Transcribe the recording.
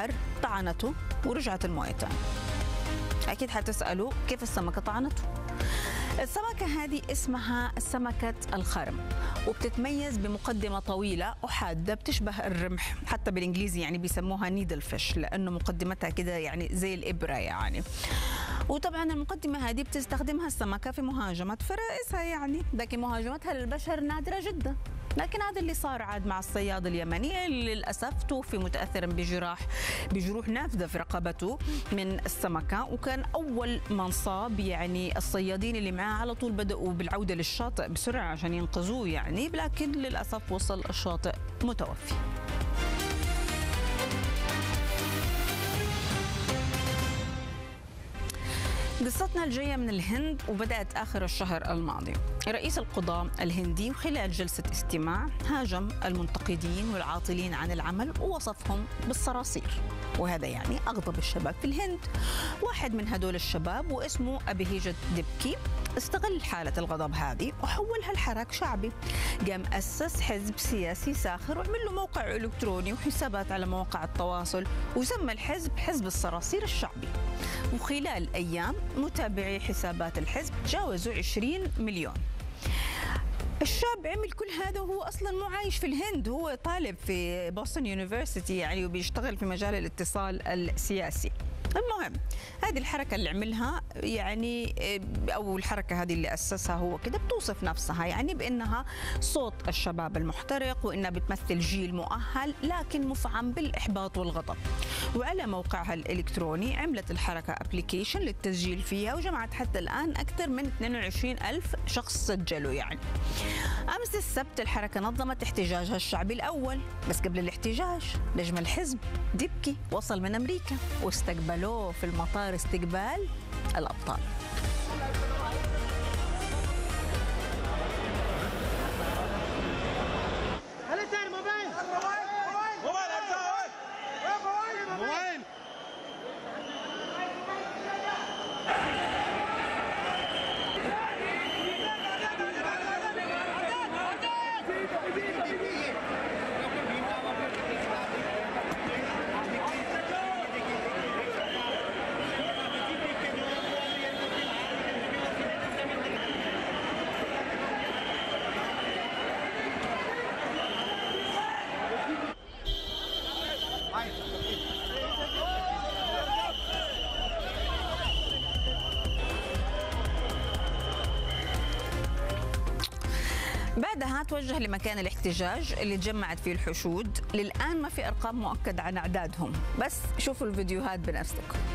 البحر طعنته ورجعت المويه تاني. أكيد حتسألوا كيف السمكة طعنته؟ السمكة هذه اسمها سمكة الخرم، وبتتميز بمقدمة طويلة وحادة بتشبه الرمح، حتى بالإنجليزي يعني بيسموها نيدل فيش لأنه مقدمتها كده يعني زي الإبرة يعني. وطبعا المقدمة هذه بتستخدمها السمكة في مهاجمة فرائسها يعني، لكن مهاجمتها للبشر نادرة جدا. لكن هذا اللي صار عاد مع الصياد اليمني اللي للأسف توفي متأثرا بجروح نافذة في رقبته من السمكة، وكان أول من صاب يعني الصيادين اللي معاه على طول بدأوا بالعودة للشاطئ بسرعة عشان ينقذوه يعني، لكن للأسف وصل الشاطئ متوفي. قصتنا الجاية من الهند وبدأت آخر الشهر الماضي. رئيس القضاء الهندي وخلال جلسة استماع هاجم المنتقدين والعاطلين عن العمل ووصفهم بالصراصير، وهذا يعني أغضب الشباب في الهند. واحد من هدول الشباب واسمه أبيهيجت ديبكي استغل حالة الغضب هذه وحولها لحراك شعبي. قام أسس حزب سياسي ساخر وعمل له موقع إلكتروني وحسابات على مواقع التواصل، وسمى الحزب حزب الصراصير الشعبي. وخلال أيام متابعي حسابات الحزب تجاوزوا 20 مليون. الشاب عمل كل هذا وهو اصلا مو عايش في الهند، هو طالب في بوسطن يونيفرسيتي يعني، وبيشتغل في مجال الاتصال السياسي. المهم هذه الحركة اللي عملها يعني، أو الحركة هذه اللي أسسها هو كده، بتوصف نفسها يعني بأنها صوت الشباب المحترق، وإنها بتمثل جيل مؤهل لكن مفعم بالإحباط والغضب. وعلى موقعها الإلكتروني عملت الحركة أبليكيشن للتسجيل فيها، وجمعت حتى الآن أكثر من 22 ألف شخص سجلوا يعني. أمس السبت الحركة نظمت احتجاجها الشعبي الأول، بس قبل الاحتجاج نجم الحزب ديبكي وصل من أمريكا واستقبلوه في المطار استقبال الأبطال. بعدها توجه لمكان الاحتجاج اللي تجمعت فيه الحشود. للآن ما في أرقام مؤكدة عن أعدادهم، بس شوفوا الفيديوهات بنفسكم.